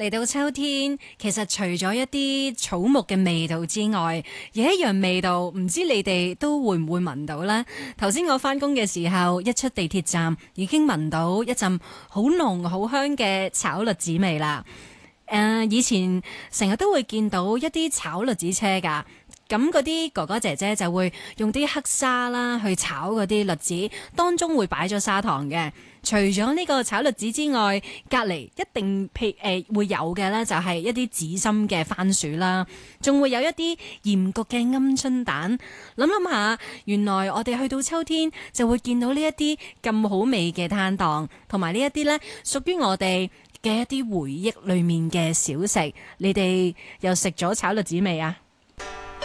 嚟到秋天，其實除咗一啲草木嘅味道之外，有一樣味道，唔知你哋都會唔會聞到呢？頭先我返工嘅時候，一出地鐵站已經聞到一陣好濃好香嘅炒栗子味啦。以前成日都會見到一啲炒栗子車㗎。咁嗰啲哥哥姐姐就會用啲黑沙啦去炒嗰啲栗子，當中會擺咗砂糖嘅。除咗呢個炒栗子之外，隔離一定會有嘅呢，就係一啲紫心嘅番薯啦，仲會有一啲鹽焗嘅鵪鶉蛋。諗下，原來我哋去到秋天就會見到呢一啲咁好味嘅攤檔，同埋呢一啲呢屬於我哋嘅一啲回憶裡面嘅小食。你哋又食咗炒栗子未啊？